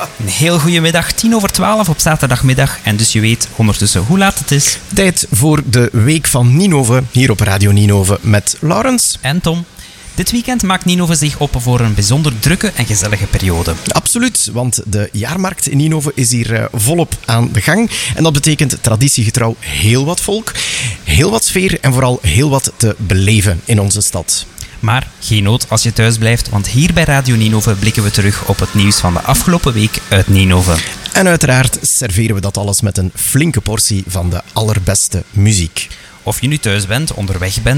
Een heel goede middag, 11:10 op zaterdagmiddag. En dus je weet ondertussen hoe laat het is. Tijd voor de Week van Ninove, hier op Radio Ninove met Laurens. En Tom. Dit weekend maakt Ninove zich op voor een bijzonder drukke en gezellige periode. Absoluut, want de jaarmarkt in Ninove is hier volop aan de gang. En dat betekent traditiegetrouw heel wat volk, heel wat sfeer en vooral heel wat te beleven in onze stad. Maar geen nood als je thuis blijft, want hier bij Radio Ninove blikken we terug op het nieuws van de afgelopen week uit Ninove. En uiteraard serveren we dat alles met een flinke portie van de allerbeste muziek. Of je nu thuis bent, onderweg bent,